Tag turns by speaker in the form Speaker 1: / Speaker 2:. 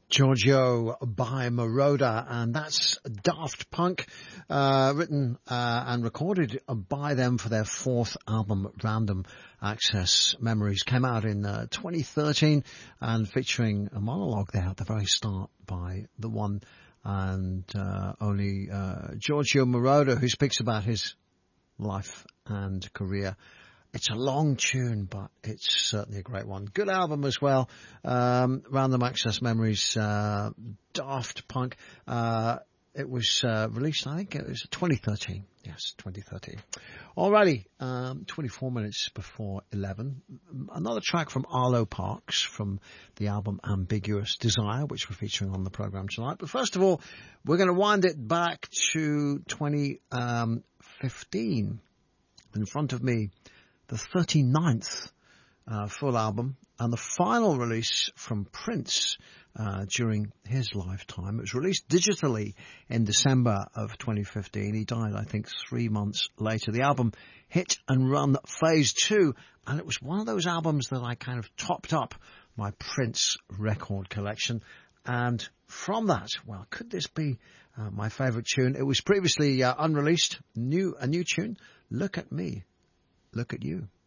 Speaker 1: Giorgio by Moroder, and that's Daft Punk, written and recorded by them for their fourth album, Random Access Memories. Came out in 2013 and featuring a monologue there at the very start by the one and only Giorgio Moroder, who speaks about his life and career. It's a long tune, but it's certainly a great one. Good album as well. Random Access Memories, Daft Punk. It was released, I think it was 2013. Yes, 2013. Alrighty, 24 minutes before 11. Another track from Arlo Parks from the album Ambiguous Desire, which we're featuring on the program tonight. But first of all, we're going to wind it back to 2015. In front of me, the 39th full album and the final release from Prince during his lifetime. It was released digitally in December of 2015. He died, I think, 3 months later. The album Hit and Run Phase 2, and it was one of those albums that I kind of topped up my Prince record collection. And from that, well, could this be my favourite tune? It was previously unreleased, a new tune, Look at Me. Look at You.